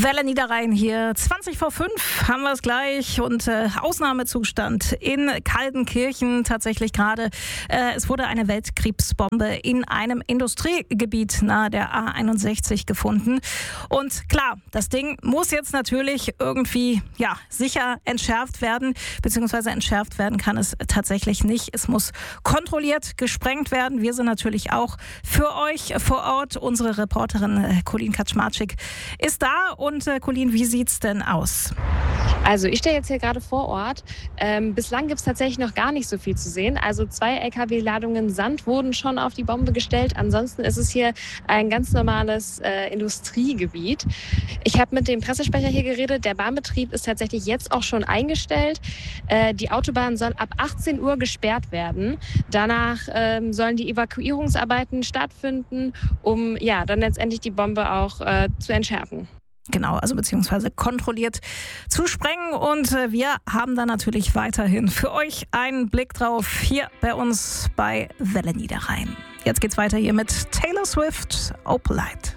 Welle Niederrhein hier, 20 vor 5 haben wir es gleich und Ausnahmezustand in Kaltenkirchen tatsächlich gerade. Es wurde eine Weltkrebsbombe in einem Industriegebiet nahe der A61 gefunden. Und klar, das Ding muss jetzt natürlich irgendwie sicher entschärft werden, beziehungsweise entschärft werden kann es tatsächlich nicht. Es muss kontrolliert gesprengt werden. Wir sind natürlich auch für euch vor Ort. Unsere Reporterin Colleen Kaczmarczyk ist da. Und Colleen, wie sieht's denn aus? Also ich stehe jetzt hier gerade vor Ort. Bislang gibt es tatsächlich noch gar nicht so viel zu sehen. Also 2 LKW-Ladungen Sand wurden schon auf die Bombe gestellt. Ansonsten ist es hier ein ganz normales Industriegebiet. Ich habe mit dem Pressesprecher hier geredet. Der Bahnbetrieb ist tatsächlich jetzt auch schon eingestellt. Die Autobahn soll ab 18 Uhr gesperrt werden. Danach sollen die Evakuierungsarbeiten stattfinden, um dann letztendlich die Bombe auch zu entschärfen. Genau, also beziehungsweise kontrolliert zu sprengen. Und wir haben da natürlich weiterhin für euch einen Blick drauf hier bei uns bei Welle Niederrhein. Jetzt geht's weiter hier mit Taylor Swift, Opalite.